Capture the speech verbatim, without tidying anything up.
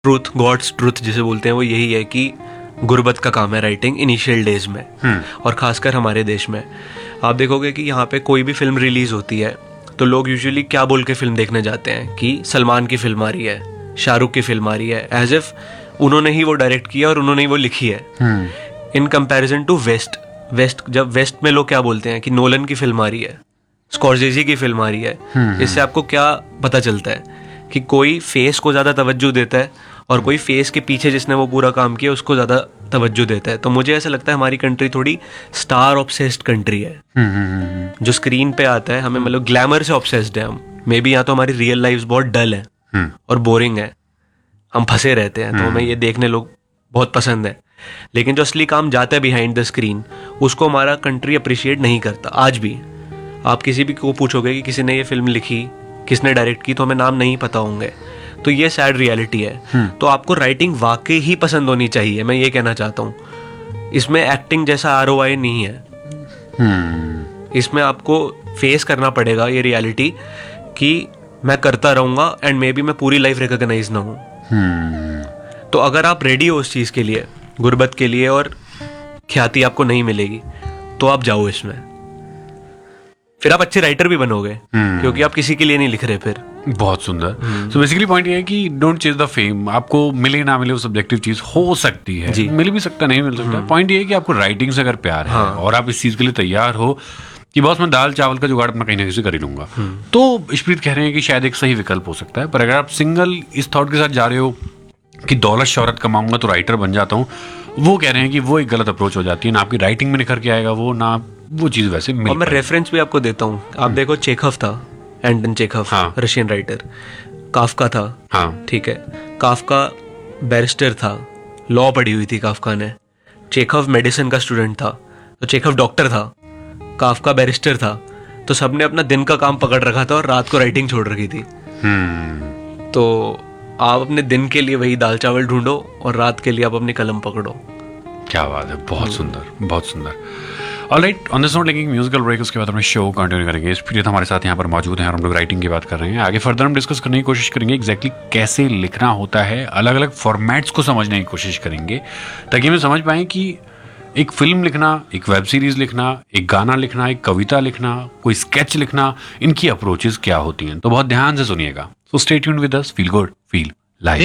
Truth, God's truth जिसे बोलते हैं, वो यही है कि गुर्बत का काम है राइटिंग इनिशियल डेज में, और खासकर हमारे देश में। आप देखोगे कि यहाँ पे कोई भी फिल्म रिलीज होती है तो लोग यूजुअली क्या बोल के फिल्म देखने जाते हैं कि सलमान की फिल्म आ रही है, शाहरुख की फिल्म आ रही है, एज इफ उन्होंने ही वो डायरेक्ट किया और उन्होंने ही वो लिखी है, in comparison to waste. Waste जब वेस्ट में लोग क्या बोलते हैं कि नोलन की फिल्म आ रही है, स्कॉर्सेज़ी की फिल्म आ रही है, इससे आपको क्या पता चलता है कि कोई फेस को ज्यादा तवज्जो देता है और कोई फेस के पीछे जिसने वो पूरा काम किया उसको ज्यादा तवज्जो देता है। तो मुझे ऐसा लगता है हमारी कंट्री थोड़ी स्टार ऑब्सेस्ड कंट्री है। जो स्क्रीन पे आता है हमें मतलब ग्लैमर से ऑब्सेस्ड है हम। मे बी यहाँ तो हमारी रियल लाइफ बहुत डल है और बोरिंग है, हम फंसे रहते हैं, तो हमें ये देखने लोग बहुत पसंद है। लेकिन जो असली काम जाता है बिहाइंड द स्क्रीन, उसको हमारा कंट्री अप्रिशिएट नहीं करता आज भी। आप किसी भी को पूछोगे कि किसी ने ये फिल्म लिखी, किसने डायरेक्ट की, तो हमें नाम नहीं पता होंगे। तो ये सैड रियलिटी है। तो आपको राइटिंग वाकई ही पसंद होनी चाहिए, मैं ये कहना चाहता हूँ। इसमें एक्टिंग जैसा आर ओ आई नहीं है। इसमें आपको फेस करना पड़ेगा ये रियलिटी कि मैं करता रहूंगा एंड मे बी मैं पूरी लाइफ रिकॉग्नाइज ना हूँ। तो अगर आप रेडी हो उस चीज के लिए, गुर्बत के लिए, और ख्याति आपको नहीं मिलेगी, तो आप जाओ इसमें। फिर आप अच्छे राइटर भी बनोगे क्योंकि आप किसी के लिए नहीं लिख रहे फिर। बहुत सुंदर। सो बेसिकली पॉइंट ये है कि डोंट चेज द फेम। आपको मिले ना मिले वो सब्जेक्टिव चीज हो सकती है, मिल भी सकता नहीं मिल सकता। पॉइंट ये है कि आपको राइटिंग से अगर प्यार है और आप इस चीज के लिए तैयार हो कि बॉस मैं दाल चावल का जुगाड़ अपना कहीं ना कहीं से कर ही लूंगा, तो इशप्रीत कह रहे हैं कि शायद एक सही विकल्प हो सकता है। पर अगर आप सिंगल इस थॉट के साथ जा रहे हो कि दौलत शौहरत कमाऊंगा तो राइटर बन जाता हूँ, वो कह रहे हैं कि वो एक गलत अप्रोच हो जाती है। ना आपकी राइटिंग में निखर के आएगा वो, ना वो चीज वैसे मिल। और मैं रेफरेंस भी आपको देता हूँ। आप देखो चेखव था, एंटन चेखव, हाँ। Russian writer. काफका था, हाँ। ठीक है, काफका बैरिस्टर था, लॉ पढ़ी हुई थी काफका ने। चेखव मेडिसिन का स्टूडेंट था, तो चेखव डॉक्टर था, काफका बैरिस्टर था। तो सबने अपना दिन का काम पकड़ रखा था और रात को राइटिंग छोड़ रखी थी। तो आप अपने दिन के लिए वही दाल चावल ढूंढो और रात के लिए आप अपनी कलम पकड़ो। क्या बात है, बहुत सुंदर, बहुत सुंदर। ऑलराइट, ऑन दिस नोट लेंगे म्यूजिकल ब्रेक, उसके बाद हम शो कंटिन्यू करेंगे। इशप्रीत हमारे साथ यहाँ पर मौजूद हैं और हम लोग राइटिंग की बात कर रहे हैं। आगे फर्दर हम डिस्कस करने की कोशिश करेंगे एग्जैक्टली कैसे लिखना होता है, अलग अलग फॉर्मेट्स को समझने की कोशिश करेंगे ताकि हमें समझ पाएं कि एक फिल्म लिखना, एक वेब सीरीज लिखना, एक गाना लिखना, एक कविता लिखना, कोई स्केच लिखना, इनकी अप्रोचेस क्या होती हैं। तो बहुत ध्यान से सुनिएगा। So stay tuned with us, feel good, feel